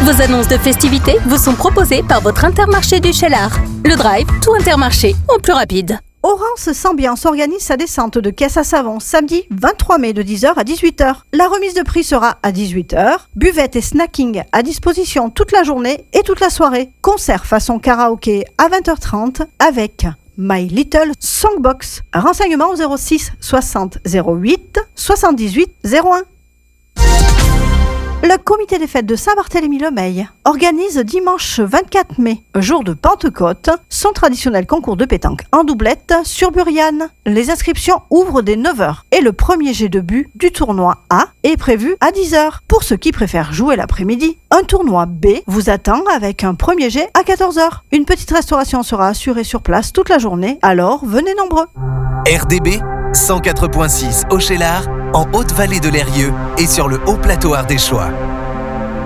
Vos annonces de festivités vous sont proposées par votre Intermarché du Cheylard. Le Drive, tout Intermarché, en plus rapide. Orance Sambiance organise sa descente de caisse à savon samedi 23 mai de 10h à 18h. La remise de prix sera à 18h. Buvette et snacking à disposition toute la journée et toute la soirée. Concert façon karaoké à 20h30 avec My Little Songbox. Renseignements au 06 60 08 78 01. Le comité des fêtes de Saint-Barthélemy-le-Meil organise dimanche 24 mai, jour de Pentecôte, son traditionnel concours de pétanque en doublette sur Buriane. Les inscriptions ouvrent dès 9h et le premier jet de but du tournoi A est prévu à 10h. Pour ceux qui préfèrent jouer l'après-midi, un tournoi B vous attend avec un premier jet à 14h. Une petite restauration sera assurée sur place toute la journée, alors venez nombreux. RDB 104.6 au Cheylard, en Haute-Vallée de l'Eyrieux et sur le Haut Plateau Ardéchois.